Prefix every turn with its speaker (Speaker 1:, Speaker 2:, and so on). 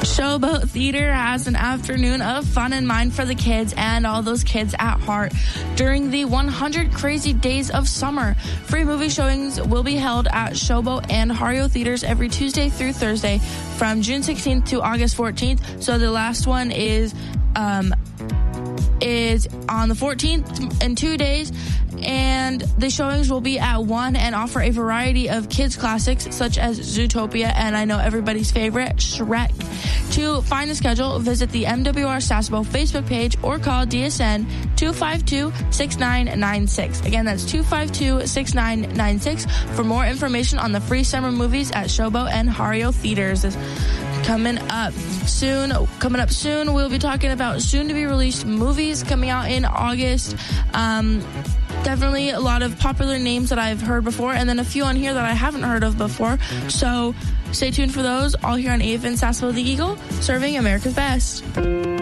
Speaker 1: Showboat Theater has an afternoon of fun in mind for the kids and all those kids at heart during the 100 Crazy Days of Summer. Free movie showings will be held at Showboat and Hario Theaters every Tuesday through Thursday from June 16th to August 14th. So the last one is on the 14th in 2 days, and the showings will be at 1 and offer a variety of kids classics such as Zootopia and I know everybody's favorite, Shrek. To find the schedule, visit the MWR Sasebo Facebook page or call DSN 252-6996. Again, that's 252-6996 for more information on the free summer movies at Showboat and Hario Theaters. Coming up soon, we'll be talking about soon-to-be-released movies coming out in August. Definitely a lot of popular names that I've heard before, and then a few on here that I haven't heard of before. So stay tuned for those, all here on AFN Sasebo the Eagle, serving America's best.